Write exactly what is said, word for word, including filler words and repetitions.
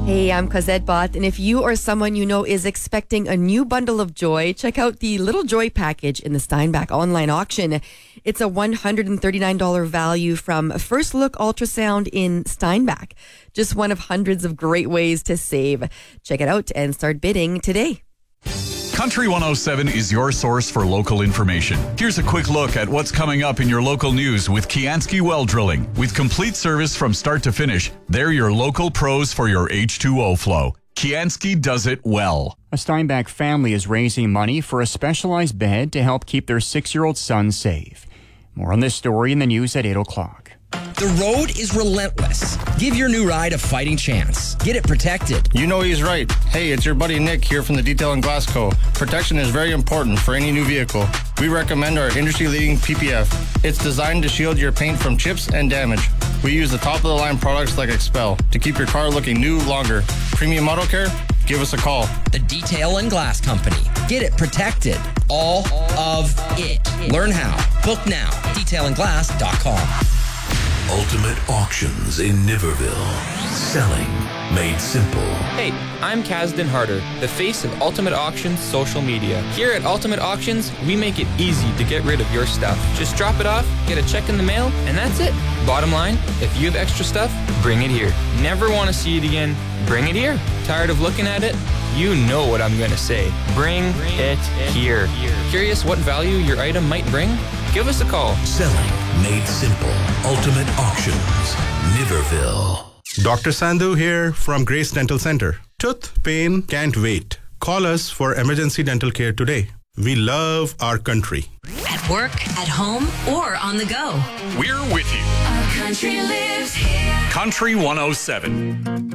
Hey, I'm Cosette Bot, and if you or someone you know is expecting a new bundle of joy, check out the Little Joy package in the Steinbach online auction. It's a one hundred thirty-nine dollars value from First Look Ultrasound in Steinbach. Just one of hundreds of great ways to save. Check it out and start bidding today. Country one oh seven is your source for local information. Here's a quick look at what's coming up in your local news with Kiansky Well Drilling. With complete service from start to finish, they're your local pros for your H two O flow. Kiansky does it well. A Steinbach family is raising money for a specialized bed to help keep their six-year-old son safe. More on this story in the news at eight o'clock. The road is relentless. Give your new ride a fighting chance. Get it protected. You know he's right. Hey, it's your buddy Nick here from the Detail and Glass Co. Protection is very important for any new vehicle. We recommend our industry-leading P P F. It's designed to shield your paint from chips and damage. We use the top-of-the-line products like Expel to keep your car looking new longer. Premium Auto Care? Give us a call. The Detail and Glass Company. Get it protected. All of it. Learn how. Book now. detail and glass dot com. Ultimate Auctions in Niverville. Selling made simple. Hey, I'm Kasdan Harder, the face of Ultimate Auctions social media. Here at Ultimate Auctions, we make it easy to get rid of your stuff. Just drop it off, get a check in the mail, and that's it. Bottom line, if you have extra stuff, bring it here. Never want to see it again? Bring it here. Tired of looking at it? You know what I'm going to say. Bring it here. Curious what value your item might bring? Give us a call. Selling made simple. Ultimate Auctions, Niverville. Doctor Sandhu here from Grace Dental Center. Tooth pain can't wait. Call us for emergency dental care today. We love our country. At work, at home, or on the go. We're with you. Our country lives here. Country one oh seven.